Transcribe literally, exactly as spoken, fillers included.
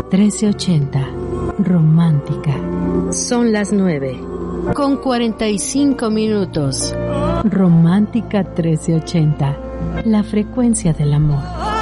trece ochenta. Romántica. Son las nueve. Con cuarenta y cinco minutos. Romántica trece ochenta. La frecuencia del amor.